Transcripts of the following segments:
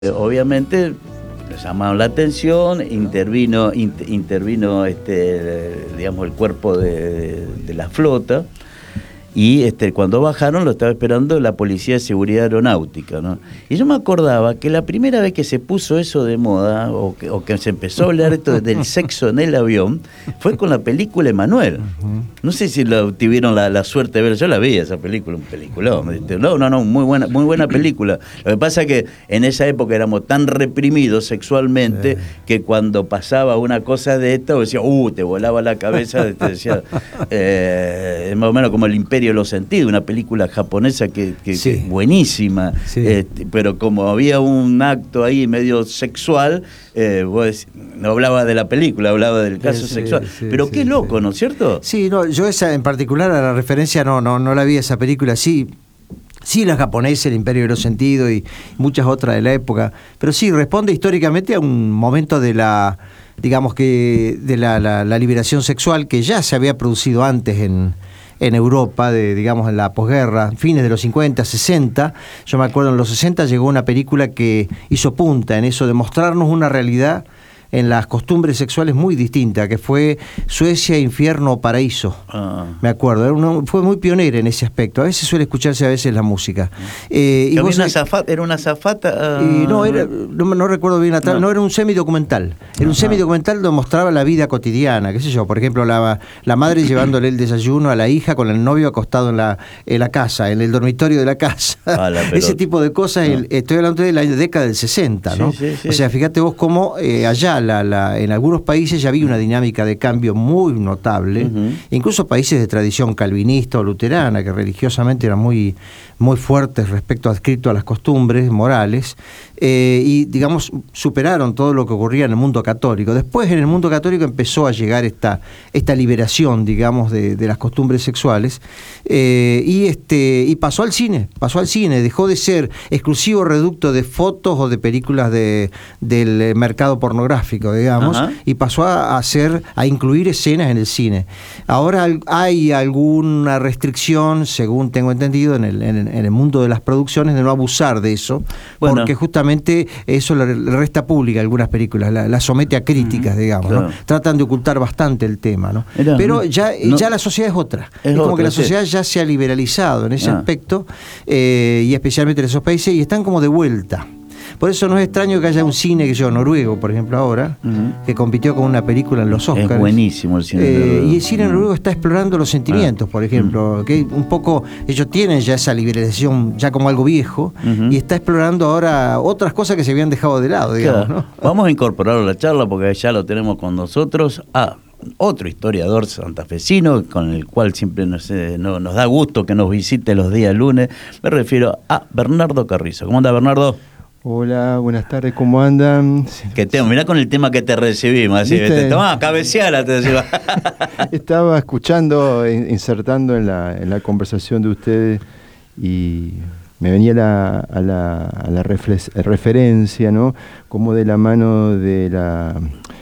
Obviamente le llamaron la atención, intervino digamos, el cuerpo de la flota, y cuando bajaron lo estaba esperando la Policía de Seguridad Aeronáutica, ¿no? Y yo me acordaba que la primera vez que se puso eso de moda, o que se empezó a hablar esto del sexo en el avión, fue con la película Emanuel. No sé si tuvieron la suerte de ver, yo la vi esa película, un peliculón. No, muy buena película. Lo que pasa es que en esa época éramos tan reprimidos sexualmente que cuando pasaba una cosa de esta, decía, te volaba la cabeza, te decía, es más o menos como El Imperio de los Sentidos, una película japonesa que es buenísima, pero como había un acto ahí medio sexual, no hablaba de la película, hablaba del caso sexual. Pero qué loco, ¿no es cierto? Sí, no, yo esa en particular, a la referencia, no la vi esa película, sí, la japonesa, El Imperio de los Sentidos y muchas otras de la época, pero sí, responde históricamente a un momento de la, digamos que, de la liberación sexual que ya se había producido antes en Europa, digamos en la posguerra, fines de los 50, 60. Yo me acuerdo en los 60 llegó una película que hizo punta en eso de mostrarnos una realidad en las costumbres sexuales muy distintas, que fue Suecia, Infierno o Paraíso. Me acuerdo, fue muy pionera en ese aspecto. A veces suele escucharse la música. ¿Era una azafata? No recuerdo bien la trama, no era un semidocumental. Era un semidocumental donde mostraba la vida cotidiana, qué sé yo, por ejemplo, la madre llevándole el desayuno a la hija con el novio acostado en la casa, en el dormitorio de la casa. Ese tipo de cosas, estoy hablando de la década del 60, ¿no? Sí. O sea, fíjate vos cómo allá en algunos países ya había una dinámica de cambio muy notable, incluso países de tradición calvinista o luterana, que religiosamente eran muy, muy fuertes adscrito a las costumbres morales, y digamos superaron todo lo que ocurría en el mundo católico. Después en el mundo católico empezó a llegar esta liberación, digamos, de las costumbres sexuales, y pasó al cine, dejó de ser exclusivo reducto de fotos o de películas del mercado pornográfico, digamos, y pasó a incluir escenas en el cine. Ahora hay alguna restricción, según tengo entendido, en el mundo de las producciones, de no abusar de eso, porque justamente eso le resta pública a algunas películas, la somete a críticas, digamos, claro. ¿No? Tratan de ocultar bastante el tema, ¿no? Pero ya la sociedad es otra. Es como que la sociedad ya se ha liberalizado en ese aspecto, y especialmente en esos países, y están como de vuelta. Por eso no es extraño que haya un cine noruego, por ejemplo, ahora, que compitió con una película en los Oscars. Es buenísimo el cine noruego. Y el cine noruego está explorando los sentimientos, por ejemplo, que un poco ellos tienen ya esa liberalización ya como algo viejo, y está explorando ahora otras cosas que se habían dejado de lado, digamos, ¿no? Vamos a incorporarlo a la charla porque ya lo tenemos con nosotros. Otro historiador santafesino con el cual siempre nos da gusto que nos visite los días lunes. Me refiero a Bernardo Carrizo. ¿Cómo anda, Bernardo? Hola, buenas tardes, ¿cómo andan? Mirá con el tema que te recibimos, así, tomá, cabeceala, te decía. Estaba escuchando, insertando en la conversación de ustedes, y me venía a la referencia, ¿no? Como de la mano de la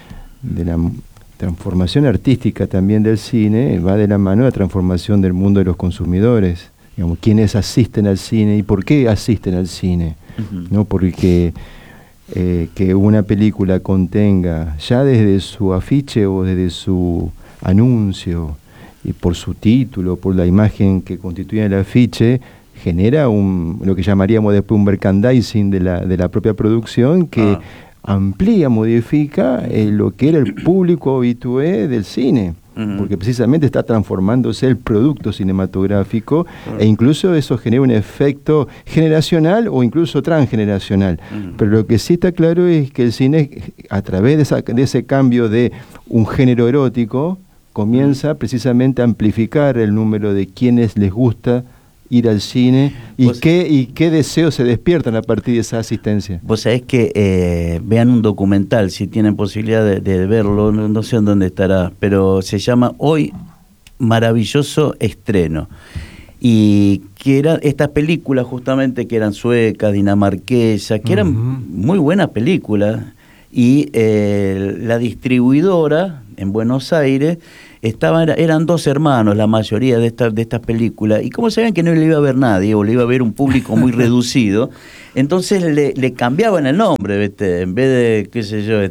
transformación artística también del cine, va de la mano de la transformación del mundo de los consumidores. Digamos, quiénes asisten al cine y por qué asisten al cine. ¿No? Porque que una película contenga, ya desde su afiche o desde su anuncio, y por su título, por la imagen que constituye el afiche, genera lo que llamaríamos después un merchandising de la propia producción, que amplía, modifica lo que era el público habitué del cine. Porque precisamente está transformándose el producto cinematográfico, e incluso eso genera un efecto generacional o incluso transgeneracional. Pero lo que sí está claro es que el cine, a través de ese cambio de un género erótico, comienza precisamente a amplificar el número de quienes les gusta ir al cine y qué deseos se despiertan a partir de esa asistencia. Vos sabés que vean un documental, si tienen posibilidad de verlo, no sé en dónde estará, pero se llama Hoy, maravilloso estreno. Y que eran estas películas justamente que eran suecas, dinamarquesas, que eran muy buenas películas, y la distribuidora en Buenos Aires eran dos hermanos la mayoría de estas películas, y como sabían que no le iba a ver nadie, o le iba a ver un público muy reducido, entonces le cambiaban el nombre, ¿viste? En vez de, qué sé yo,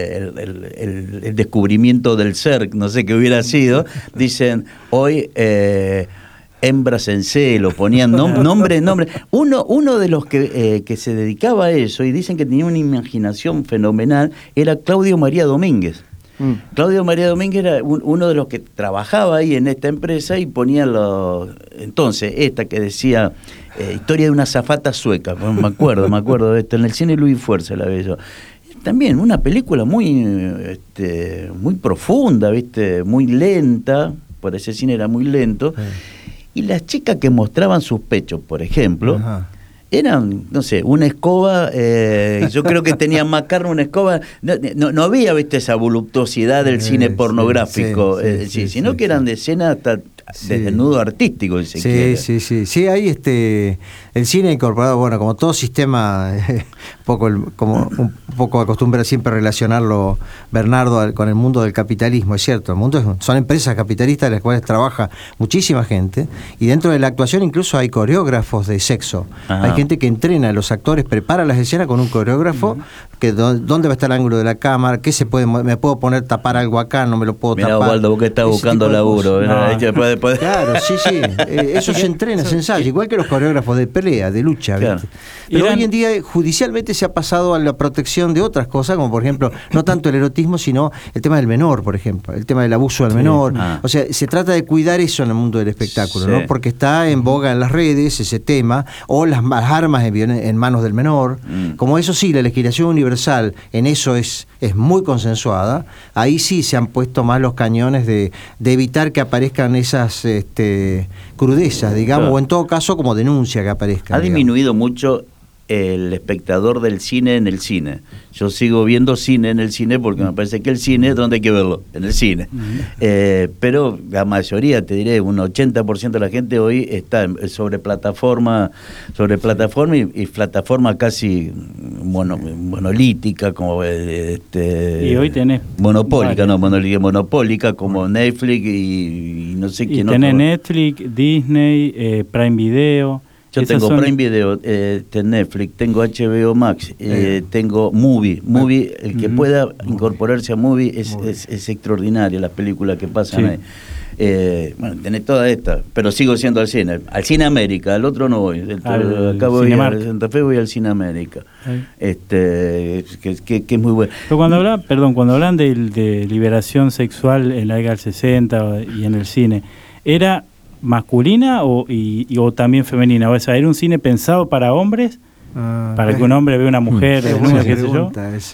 el descubrimiento del ser, no sé qué hubiera sido, dicen, hoy... hembras en celo, ponían nombre. Uno de los que se dedicaba a eso, y dicen que tenía una imaginación fenomenal, era Claudio María Domínguez. Claudio María Domínguez era uno de los que trabajaba ahí en esta empresa y ponía entonces, esta que decía historia de una azafata sueca, me acuerdo de esto, en el cine Luis Fuerza la vi yo. También una película muy profunda, ¿viste? Muy lenta, por ese cine era muy lento. Sí. Y las chicas que mostraban sus pechos, por ejemplo, eran, no sé, una escoba, yo creo que tenían más carne una escoba, no había, ¿viste? Esa voluptuosidad del cine pornográfico, sino que eran de escenas hasta de desnudo artístico, si se quiere. Sí, ahí el cine incorporado, bueno, como todo sistema, un poco acostumbra siempre a relacionarlo Bernardo con el mundo del capitalismo, es cierto, son empresas capitalistas en las cuales trabaja muchísima gente, y dentro de la actuación incluso hay coreógrafos de sexo. Hay gente que entrena a los actores, prepara las escenas con un coreógrafo, que dónde va a estar el ángulo de la cámara, qué me puedo poner, tapar algo acá, no me lo puedo tapar. Mirá, Waldo, vos que estás buscando laburo. Claro, sí. Eso se entrena, se ensaya, igual que los coreógrafos de pelea, de lucha. Claro. Pero hoy en día judicialmente se ha pasado a la protección de otras cosas, como por ejemplo, no tanto el erotismo, sino el tema del menor, por ejemplo, el tema del abuso del menor. O sea, se trata de cuidar eso en el mundo del espectáculo, ¿no? Porque está en boga en las redes ese tema, o las armas en manos del menor. Como eso sí, la legislación universal en eso es muy consensuada. Ahí sí se han puesto más los cañones de evitar que aparezcan esas crudezas, digamos, o en todo caso como denuncia que aparezcan. Ha disminuido mucho el espectador del cine en el cine. Yo sigo viendo cine en el cine porque me parece que el cine es donde hay que verlo, en el cine. Pero la mayoría, te diré, un 80% de la gente hoy está sobre plataforma y plataforma casi monolítica, como y hoy tenés monopólica, monopólica como Netflix y no sé quién. Tenés Netflix, Disney, Prime Video. Yo tengo Prime Video, Netflix, tengo HBO Max, tengo Movie, el que pueda incorporarse a Movie es extraordinaria, las películas que pasan ahí. Tenés toda esta, pero sigo siendo al Cine América, al otro no voy, acá voy a Santa Fe, voy al Cine América, que es muy bueno. Pero cuando hablan de liberación sexual en la década del 60 y en el cine, ¿era masculina o también femenina? O sea, ¿era un cine pensado para hombres? Para que un hombre vea una mujer desnuda, qué sé yo.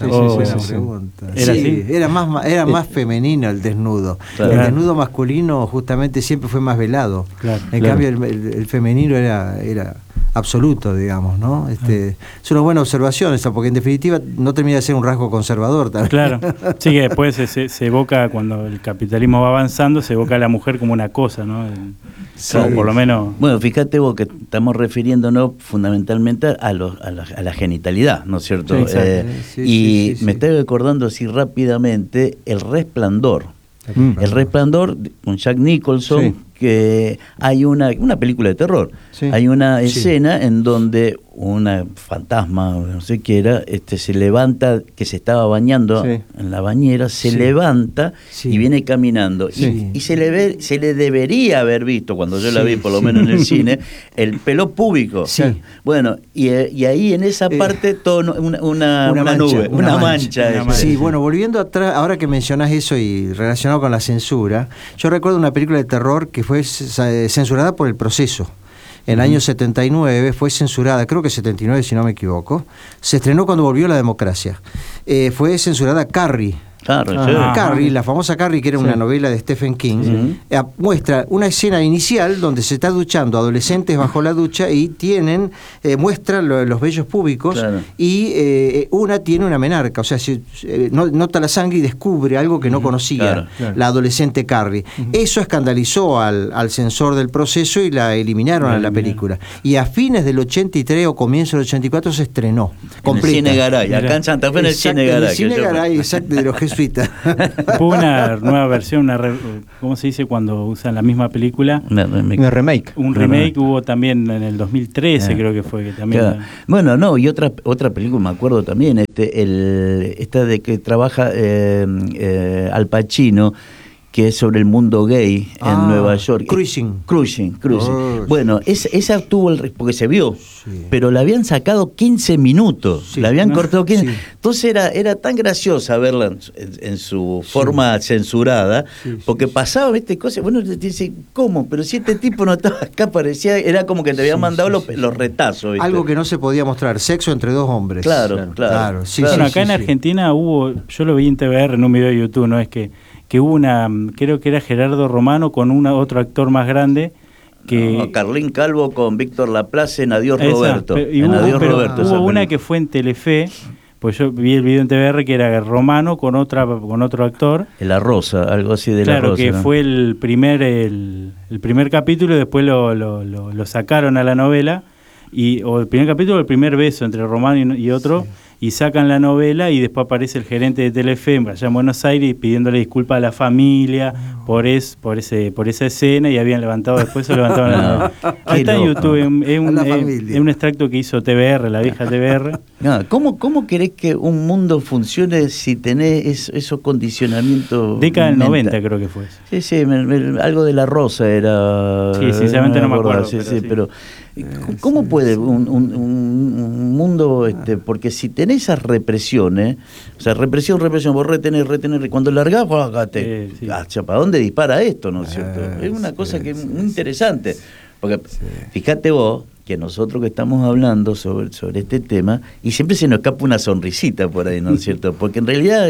¿Era así? Era más femenino el desnudo. Claro. El desnudo masculino justamente siempre fue más velado. En cambio el femenino era absoluto, digamos, ¿no? Es una buena observación esa, porque en definitiva no termina de ser un rasgo conservador también. Claro, sí, que después se evoca, cuando el capitalismo va avanzando, se evoca a la mujer como una cosa, ¿no? O por lo menos... Bueno, fíjate vos que estamos refiriéndonos fundamentalmente a la genitalidad, ¿no es cierto? Sí, me estoy recordando así rápidamente El Resplandor. El Resplandor con Jack Nicholson, que hay una película de terror. Hay una escena en donde una fantasma, no sé qué era, se levanta, que se estaba bañando en la bañera, se levanta y viene caminando. Y se le debería haber visto, cuando yo la vi, por lo menos en el cine, el pelo púbico. Bueno, y ahí en esa parte todo una nube, una mancha. Sí, bueno, volviendo atrás, ahora que mencionás eso y relacionado con la censura, yo recuerdo una película de terror que fue censurada por El Proceso. En el año 79 fue censurada, creo que 79 si no me equivoco. Se estrenó cuando volvió la democracia. Fue censurada Carrie. Carrie, la famosa Carrie, que era una novela de Stephen King, muestra una escena inicial donde se está duchando adolescentes bajo la ducha y muestra los vellos púbicos y una tiene una menarca, o sea, nota la sangre y descubre algo que no conocía la adolescente Carrie. Eso escandalizó al censor del Proceso y la eliminaron a la película. Y a fines del 83 o comienzo del 84 se estrenó completa. En el Cine Garay, acá en Santa Fe en el Cine Garay. En el Cine Garay, exacto, de los Jesús Roswitha. Hubo una nueva versión, ¿cómo se dice cuando usan la misma película? Una remake. Un remake hubo también en el 2013, creo que fue. Que también Bueno, no, y otra película, me acuerdo también, esta de que trabaja Al Pacino, que es sobre el mundo gay en Nueva York. Cruising. Bueno, esa tuvo porque se vio, pero la habían sacado 15 minutos, la habían cortado 15. Entonces era tan graciosa verla en su forma censurada, porque pasaba, viste, cosas, bueno, te dice, ¿cómo? Pero si este tipo no estaba acá, parecía, era como que te habían mandado los retazos, ¿viste? Algo que no se podía mostrar, sexo entre dos hombres. Claro. Bueno, acá en Argentina hubo, yo lo vi en TVR en un video de YouTube, ¿no? Es que hubo creo que era Gerardo Romano con otro actor más grande que... Carlín Calvo con Víctor Laplace en Adiós Roberto. Hubo una que fue en Telefe, pues yo vi el video en TVR que era Romano con otro actor. La Rosa, algo así de La Rosa. Claro, que ¿no? Fue el primer capítulo y después lo sacaron a la novela, o el primer capítulo, el primer beso entre Romano y otro... Sí. Y sacan la novela y después aparece el gerente de Telefe allá en Buenos Aires pidiéndole disculpas a la familia por esa escena, y habían levantado, después se levantaron la novela. Está en YouTube, es un extracto que hizo TVR, la vieja TVR. ¿Cómo querés que un mundo funcione si tenés esos condicionamientos? Década del 90 creo que fue eso. Sí, algo de La Rosa era... Sí, sinceramente no me acuerdo. Pero ¿cómo puede un mundo, porque si tenés esas represiones, o sea, represión, vos retener, y cuando largás, ¿para dónde dispara esto, no es cierto? Es una cosa que es muy interesante, porque fíjate vos que nosotros que estamos hablando sobre este tema, y siempre se nos escapa una sonrisita por ahí, ¿no es cierto? Porque en realidad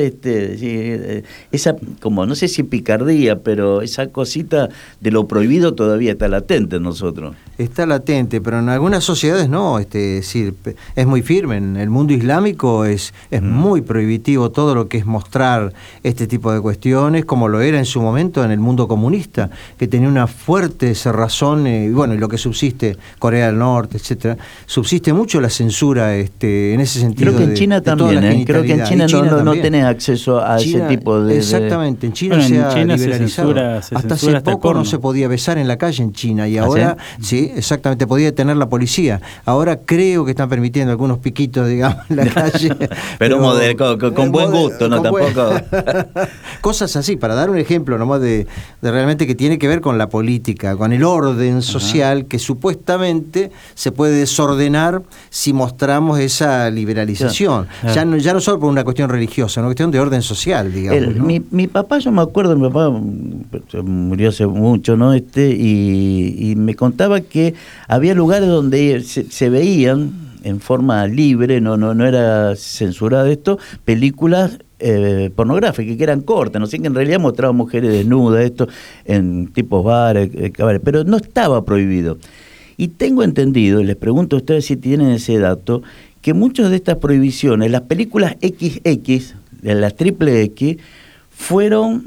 esa, como no sé si picardía, pero esa cosita de lo prohibido todavía está latente en nosotros. Está latente, pero en algunas sociedades no, es muy firme. En el mundo islámico es muy prohibitivo todo lo que es mostrar este tipo de cuestiones, como lo era en su momento en el mundo comunista, que tenía una fuerte cerrazón, y lo que subsiste, Corea del Norte, etcétera, subsiste mucho la censura en ese sentido. Creo que en China también, creo que en China no tenés acceso a China, ese tipo de... Exactamente, en China se ha liberalizado. Hasta hace poco no se podía besar en la calle en China, y ahora sí, exactamente, podía detener la policía. Ahora creo que están permitiendo algunos piquitos, digamos, en la calle. pero con buen gusto, ¿no? Tampoco... Cosas así, para dar un ejemplo nomás de realmente que tiene que ver con la política, con el orden social que supuestamente se puede desordenar si mostramos esa liberalización. Ya no solo por una cuestión religiosa, una cuestión de orden social, digamos. Mi papá, yo me acuerdo, mi papá murió hace mucho, ¿no? Y me contaba que había lugares donde se veían en forma libre, no era censurada esto, películas pornográficas que eran cortas, no sé, que en realidad mostraban mujeres desnudas, esto en tipos bares, cabaret, pero no estaba prohibido. Y tengo entendido, y les pregunto a ustedes si tienen ese dato, que muchas de estas prohibiciones, las películas XX, las triple X, fueron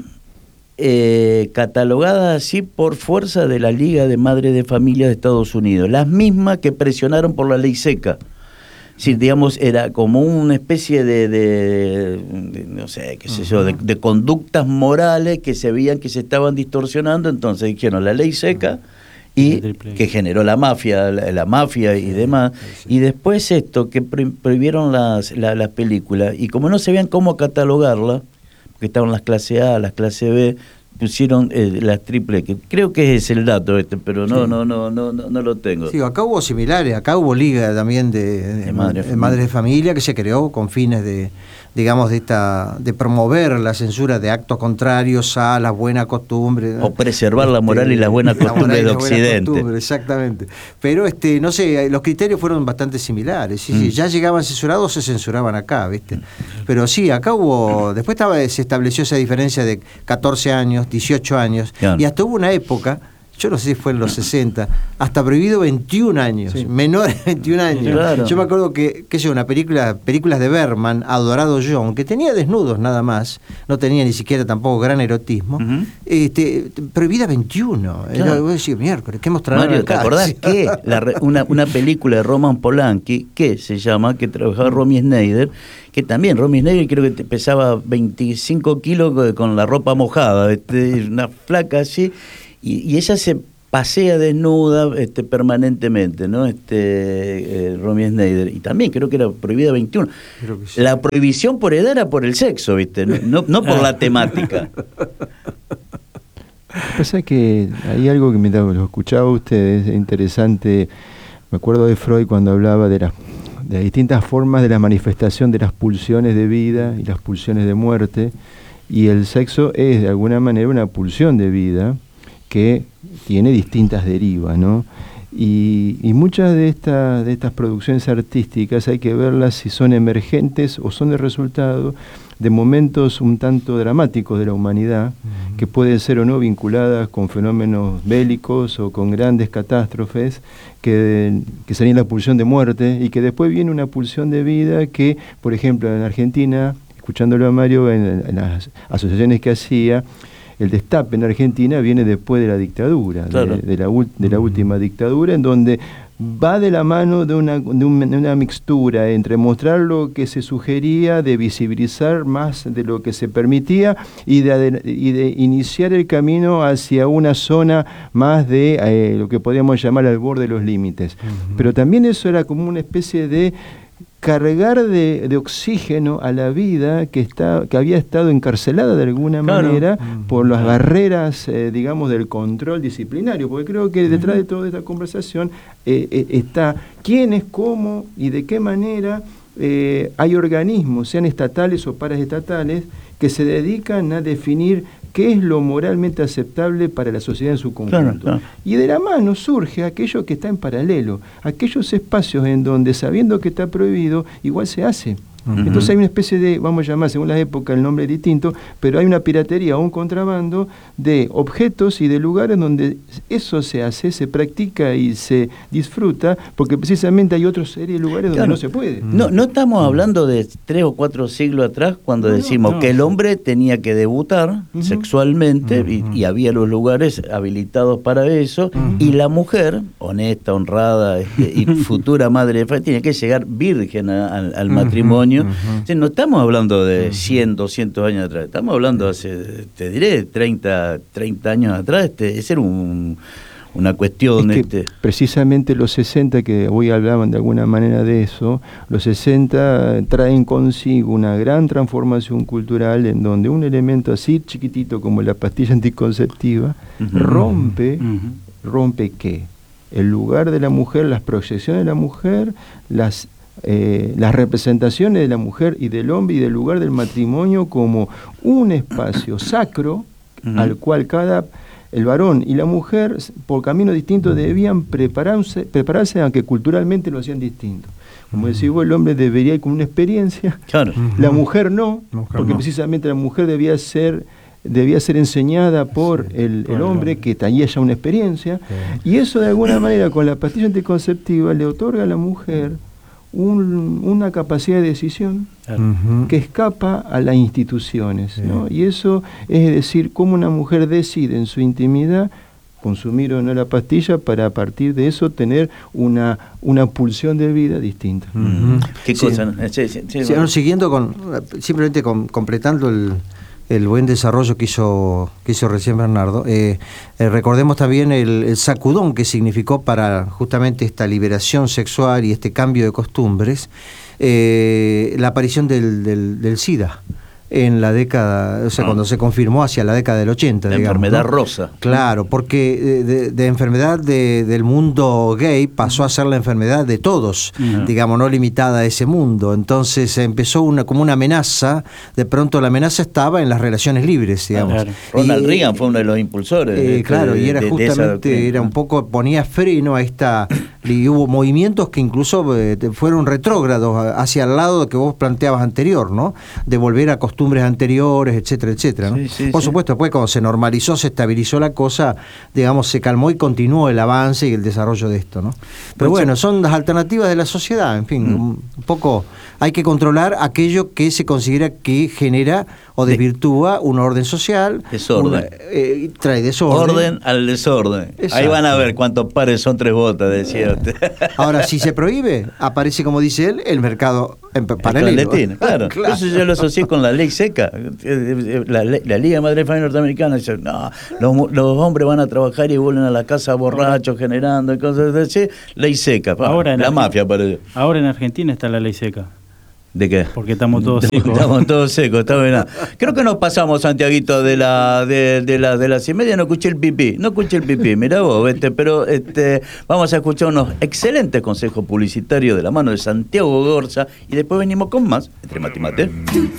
catalogadas así por fuerza de la Liga de Madres de Familia de Estados Unidos, las mismas que presionaron por la ley seca. Sí, digamos, era como una especie de no sé, qué sé yo, de conductas morales que se veían que se estaban distorsionando, entonces dijeron la ley seca, y que generó la mafia y demás, y después esto, que prohibieron las películas, y como no sabían cómo catalogarlas, porque estaban las clase A, las clase B, pusieron las triple, que creo que es el dato pero no lo tengo. Sí, acá hubo similares, acá hubo liga también de madres de familia que se creó con fines de promover la censura de actos contrarios a las buenas costumbres. O preservar la moral y las buenas costumbres de Occidente. Exactamente. Pero no sé, los criterios fueron bastante similares. Sí, ya llegaban censurados, se censuraban acá, ¿viste? Pero sí, acá hubo, después se estableció esa diferencia de 14 años, 18 años, y hasta hubo una época, yo no sé si fue en los 60, hasta prohibido 21 años, Sí. menores de 21 años. Claro. Yo me acuerdo que una películas de Berman, Adorado John, que tenía desnudos nada más, no tenía ni siquiera tampoco gran erotismo, Ujú. prohibida 21. Claro. Voy a decir, miércoles, ¿qué mostrarán Mario, ¿te acá? acordás Sí. que una película de Roman Polanski, que se llama, que trabajaba Romy Schneider, que también Romy Schneider creo que pesaba 25 kilos con la ropa mojada, una flaca así, y ella se pasea desnuda permanentemente, ¿no? Romy Schneider, y también creo que era prohibida 21. Creo que sí. La prohibición por edad era por el sexo, ¿viste? No por la temática. Pasa que hay algo que mientras lo escuchaba a ustedes, es interesante. Me acuerdo de Freud cuando hablaba de las distintas formas de la manifestación de las pulsiones de vida y las pulsiones de muerte, y el sexo es de alguna manera una pulsión de vida que tiene distintas derivas, ¿no? Y muchas de estas producciones artísticas hay que verlas si son emergentes o son el resultado de momentos un tanto dramáticos de la humanidad, que pueden ser o no vinculadas con fenómenos bélicos o con grandes catástrofes, que serían la pulsión de muerte, y que después viene una pulsión de vida que, por ejemplo, en Argentina, escuchándolo a Mario en las asociaciones que hacía, el destape en Argentina viene después de la dictadura, claro, de la última dictadura, en donde va de la mano de una mixtura entre mostrar lo que se sugería, de visibilizar más de lo que se permitía y de iniciar el camino hacia una zona más de lo que podríamos llamar al borde de los límites. Pero también eso era como una especie de cargar de oxígeno a la vida que había estado encarcelada de alguna manera por las barreras, digamos, del control disciplinario, porque creo que detrás de toda esta conversación está quiénes, cómo y de qué manera hay organismos, sean estatales o paraestatales, que se dedican a definir qué es lo moralmente aceptable para la sociedad en su conjunto. Claro. Y de la mano surge aquello que está en paralelo, aquellos espacios en donde, sabiendo que está prohibido, igual se hace. Entonces hay una especie de, vamos a llamar según la época el nombre es distinto, pero hay una piratería o un contrabando de objetos y de lugares donde eso se hace, se practica y se disfruta, porque precisamente hay otros series de lugares donde no se puede. No estamos hablando de 3 o 4 siglos atrás cuando decimos que el hombre tenía que debutar sexualmente y había los lugares habilitados para eso, y la mujer, honesta, honrada y futura madre de familia, tiene que llegar virgen al matrimonio. Sí, no estamos hablando de 100, 200 años atrás, estamos hablando hace, te diré, 30 años atrás. Esa era una cuestión. Es que precisamente los 60, que hoy hablaban de alguna manera de eso, los 60 traen consigo una gran transformación cultural en donde un elemento así chiquitito como la pastilla anticonceptiva rompe ¿qué? El lugar de la mujer, las proyecciones de la mujer, las representaciones de la mujer y del hombre y del lugar del matrimonio como un espacio sacro al cual el varón y la mujer por caminos distintos debían prepararse, aunque culturalmente lo hacían distinto. Como decís vos, el hombre debería ir con una experiencia, la mujer no, porque precisamente la mujer debía ser enseñada por el hombre que tenía ya una experiencia, y eso de alguna manera con la pastilla anticonceptiva le otorga a la mujer una capacidad de decisión que escapa a las instituciones, ¿no? Y eso es decir, cómo una mujer decide en su intimidad consumir o no la pastilla para a partir de eso tener una pulsión de vida distinta. ¿Qué cosa? Siguiendo simplemente completando el buen desarrollo que hizo recién Bernardo, recordemos también el sacudón que significó para justamente esta liberación sexual y este cambio de costumbres, la aparición del SIDA en la década, o sea, cuando se confirmó hacia la década del 80, la digamos, enfermedad ¿no? rosa. Claro, porque de enfermedad del mundo gay pasó a ser la enfermedad de todos, digamos, no limitada a ese mundo. Entonces empezó como una amenaza, de pronto la amenaza estaba en las relaciones libres, digamos. Claro. Ronald Reagan fue uno de los impulsores. Claro, y era justamente, era un poco, ponía freno a esta, y hubo movimientos que incluso fueron retrógrados hacia el lado que vos planteabas anterior, ¿no? De volver a acostumbrarse costumbres anteriores, etcétera, etcétera, ¿no? Por supuesto, después cuando se normalizó, se estabilizó la cosa, digamos, se calmó y continuó el avance y el desarrollo de esto, ¿no? Pero bueno, son las alternativas de la sociedad, en fin, un poco hay que controlar aquello que se considera que genera o desvirtúa un orden social. Desorden. Trae desorden. Orden al desorden. Exacto. Ahí van a ver cuántos pares son 3 botas, decía usted. Ahora, si se prohíbe, aparece, como dice él, el mercado paralelo. Claro. Claro. Eso yo lo asocié con la ley seca. La Liga de Madres de Familia Norteamericana dice, no, los hombres van a trabajar y vuelven a la casa borrachos, generando y cosas así. Ley seca. Ahora la mafia parece. Ahora en Argentina está la ley seca. ¿De qué? Porque estamos todos secos. Estamos todos secos, está bien. Creo que nos pasamos, Santiaguito, de las 10:30, no escuché el pipí, mirá vos, pero vamos a escuchar unos excelentes consejos publicitarios de la mano de Santiago Gorza y después venimos con más, entre mate y mate.